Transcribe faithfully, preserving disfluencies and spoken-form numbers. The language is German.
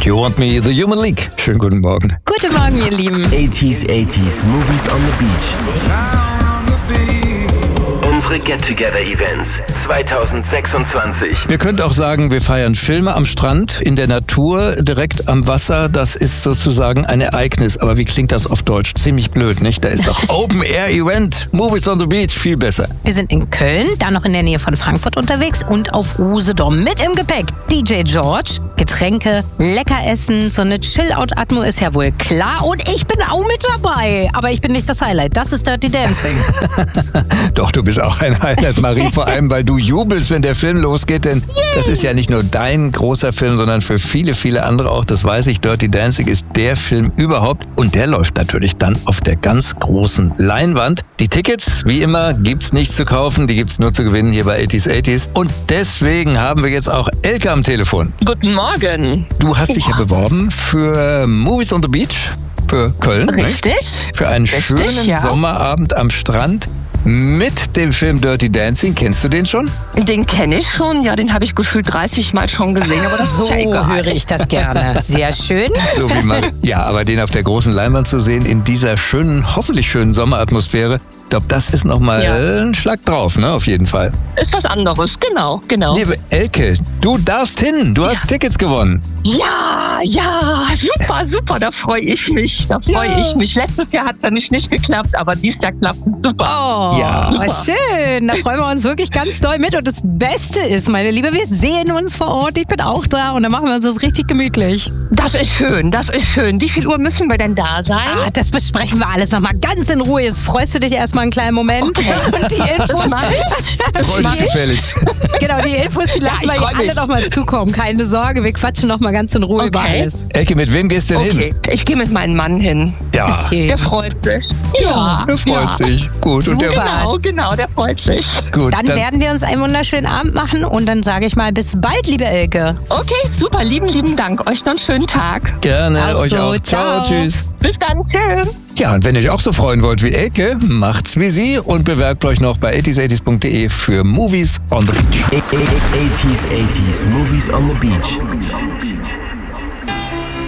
You Want Me, The Human League. Schönen guten Morgen. Guten Morgen, ihr Lieben. eighties, eighties, Movies on the Beach. Unsere Get-Together-Events zwanzig sechsundzwanzig. Wir könnten auch sagen, wir feiern Filme am Strand, in der Natur, direkt am Wasser. Das ist sozusagen ein Ereignis. Aber wie klingt das auf Deutsch? Ziemlich blöd, nicht? Da ist doch Open-Air-Event, Movies on the Beach, viel besser. Wir sind in Köln, dann noch in der Nähe von Frankfurt unterwegs und auf Usedom. Mit im Gepäck D J George, Getränke, lecker essen, so eine Chill-Out-Atmo ist ja wohl klar. Und ich bin auch mit dabei. Aber ich bin nicht das Highlight, das ist Dirty Dancing. Doch, du bist auch ein Highlight, Marie, vor allem, weil du jubelst, wenn der Film losgeht, denn Yay. Das ist ja nicht nur dein großer Film, sondern für viele, viele andere auch, das weiß ich, Dirty Dancing ist der Film überhaupt und der läuft natürlich dann auf der ganz großen Leinwand. Die Tickets, wie immer, gibt's nichts zu kaufen, die gibt's nur zu gewinnen hier bei eighties eighties und deswegen haben wir jetzt auch Elke am Telefon. Guten Morgen. Du hast dich ja beworben für Movies on the Beach, für Köln. Richtig. Nicht? Für einen Richtig, schönen ja. Sommerabend am Strand. Mit dem Film Dirty Dancing, kennst du den schon? Den kenne ich schon, ja, den habe ich gefühlt dreißig Mal schon gesehen, aber das So ist ja egal. höre ich das gerne. Sehr schön. So wie man, ja, aber den auf der großen Leinwand zu sehen, in dieser schönen, hoffentlich schönen Sommeratmosphäre, ich glaube, das ist nochmal Ja. ein Schlag drauf, ne, auf jeden Fall. Ist was anderes, genau, genau. Liebe Elke, du darfst hin, du hast Ja. Tickets gewonnen. Ja, ja, super, super, da freue ich mich, da freue Ja. ich mich. Letztes Jahr hat es nicht, nicht geklappt, aber dieses Jahr klappt super. Oh, Ja. schön. Da freuen wir uns wirklich ganz doll mit. Und das Beste ist, meine Liebe, wir sehen uns vor Ort. Ich bin auch da und dann machen wir uns das richtig gemütlich. Das ist schön, das ist schön. Wie viel Uhr müssen wir denn da sein? Ah, das besprechen wir alles nochmal ganz in Ruhe. Jetzt freust du dich erstmal einen kleinen Moment. Okay. Und die Infos, Das mach ich. Freut dich gefälligst. genau, die Infos, die lassen ich wir freu hier alle mich. nochmal zukommen. Keine Sorge, wir quatschen nochmal ganz in Ruhe über Okay. alles. Elke, mit wem gehst du denn hin? Okay, ich gehe mit meinem Mann hin. Ja, Schön. Der freut sich. Ja, der freut ja. sich. Gut. Und der, Super. Genau, genau, der freut sich. gut, Dann werden wir uns einen wunderschönen Abend machen und dann sage ich mal bis bald, liebe Elke. Okay, super, lieben, lieben Dank. Euch noch einen schönen Tag. gerne, Auch euch so, auch. Ciao, ciao. tschüss. Bis dann, tschüss. Ja, und wenn ihr euch auch so freuen wollt wie Elke, macht's wie sie und bewerbt euch noch bei eighties eighties punkt de für Movies on the Beach. eighties, eighties, Movies on the Beach.